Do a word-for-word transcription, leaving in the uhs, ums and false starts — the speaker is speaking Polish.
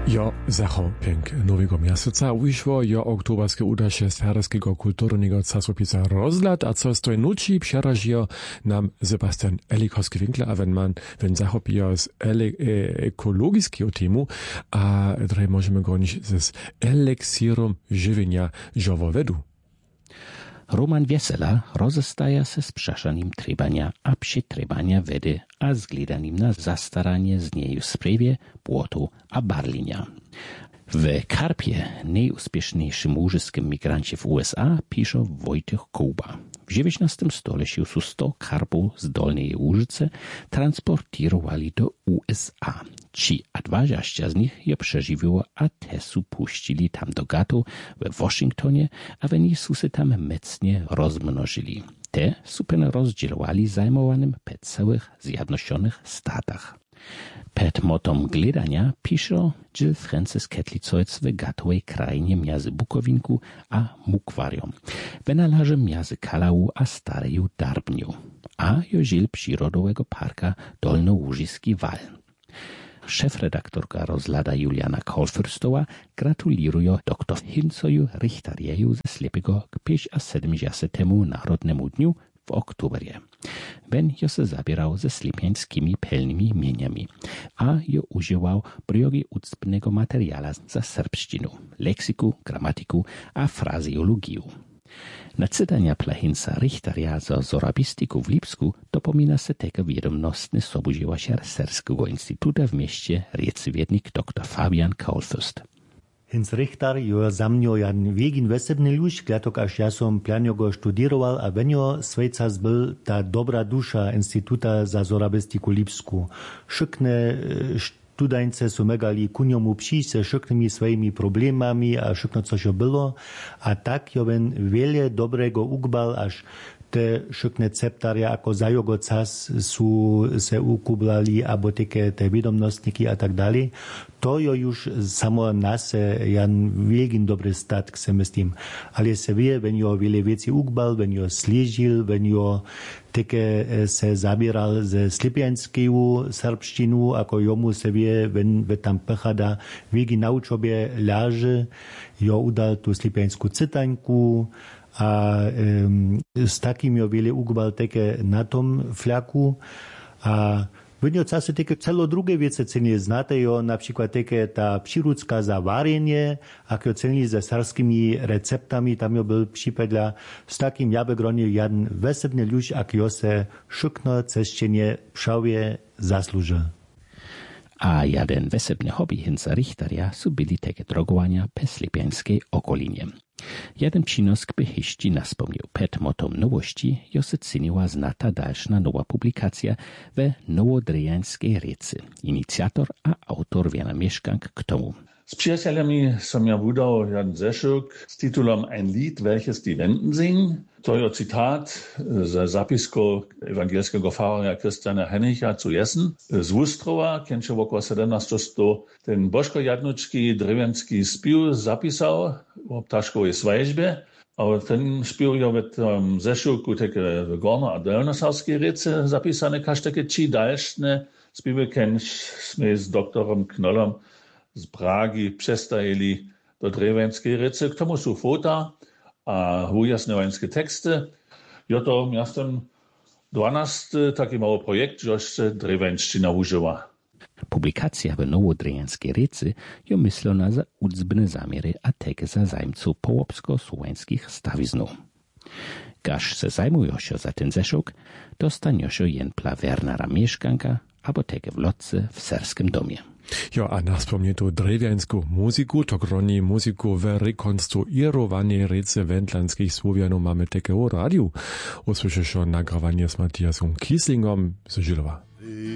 Jo zachopienk nowego miaseca wyszło jo oktoberskie udasze Serbskiego kulturnego czasopisa Rozhľad, a co stoi nuci przerażio nam Sebastian Elikowski-Winkler, a wenn man, wenn zachopio z ele, e, ekologiskiego temu, a drej możemy gonić z eliksirom żywienia żołowedu. Roman Wiesela rozestaja se z przeszanym trebania a przytrebania wedy a zgledanym na zastaranie z niej w sprawie błotu a barlinia. W Karpie, najúspiešnejším mužským migrancie w U S A, pisze Wojciech Kuba. W dziewiętnastym stuleciu su sto karpów z Dolnej Łużycy transportirowali do U S A. Ci a dwadzieścia z nich je przeżywiło, a te su puścili tam do gatu w Waszyngtonie, a oni su se tam mocnie rozmnożyli. Te su pen rozdzielowali zajmowanym pe całych Zjednoczonych Statach. Pred motom gledania pisze Jill Francis Ketlicojc w gatowej krainie między Bukowinku a Mukwarią. Wynalaży między Kalału a Stareju Darbniu, a jo Jill Przyrodowego Parka Dolnołużyski Wal. Szefredaktorka Rozhľada Juliana Kolfürstowa gratuluje doktor Hincoju Richtarjeju ze Slepego k pięćdziesięciosiemdziesiątemu Narodnemu Dniu w oktoberie. Ben jo se zabierał ze slipiańskimi pelnymi mieniami, a jo używał briogi ucpnego materiala za serbszczynu, leksyku, gramatyku a frazeologiu. Na cytania plahinca Richtarja za zorabistiku w Lipsku dopomina se teke wiadomnostny sobudziłasia Serskiego Instytuta w mieście riecywiednik dr Fabian Kaulfürst. Hinz Richter jo za mňo jan vegin vesebny ľuž, kľatok až ja som pľaňo go študiroval a venjo svejca zbyl ta dobra duša Instituta za zorabistiku Lipsku. Šykne studajce su megali ku njomu přić se šyknymi svojimi problemami a šykno coś jo bylo, a tak jo ven veľa dobrego ukbal, až te šykne ceptarja ako za jogo cas su se ukublali, abo teke te vidomnostniki a tak dalej. To jo już samo nase jan wielgin dobry stat, se myslím. Ale se wie, wenn jo wiele wieci ukbal, wenn jo sliežil, wenn jo teke se zabieral ze slipianskeju serbštinu, ako jomu se wie, wenn ve tam pechada wielgi na učobie leży, jo udal tu slipiansku cytańku, a um, z takim jo wiele ukbal teke na tom flaku, a Vynjo case teke celo druge wiece cenie znate jo, na przykład teke ta przyrudzka za varenie, ak jo cenili ze sarskimi receptami, tam jo byl připadla s takim jabegronie jan vesebny ľuž, ak jo se šukno ceščenie pšavie zasluže. A jeden vesebny hobby Hinza Richtarja su byli teke drogowania pe slipiańskiej okolinie. Jeden przynosk by hiszci naspomniał pred motom nowości, jo se ceniła znata dalszna nowa publikacja we Nowodrejańskiej Recy. Inicjator a autor wiena mieszkank k tomu. Z przyjacielami som ja wydał jeden zeszuk z tytułem Ein Lied, welches die Wenden singen. To je cytat z zapisku ewangelskiego farera Christiana Hennicha zu Jessen z Wustrowa, kiedyś około siedemnaście sto ten Bożko Jadnuczki drewienski spił zapisał o ptaszkowej swajźbie, a ten spił je w tym zeszuku takie w Gorno a Dolnosarskiej Recy zapisane, każde trzy dalsze spiły kiedyśmy z doktorem Knollom z Pragi przestajeli do drewienskiej Recy. K tomu są fota a ujasňovańskie teksty. Jo to miastem dvanásty taki mały projekt, że się drewenština używa. Publikacja w Nowodrejańskiej Recy jo myslona za udzbne zamiery a teke za zajmców połopsko-słowańskich stawiznów. Gaż se zajmują się za ten zeszuk, dostanią się jępla Wernera mieszkanka abo teke w lotce w serskim domie. Jo, a naspomnie tu drewiańską muzyku, to groni muzyku w rekonstruowanej Rece wędlanskich Słowianów mamy takie o radiu. Usłyszysz o nagrywaniu z Matthiasem Kieslingom z Żylowa.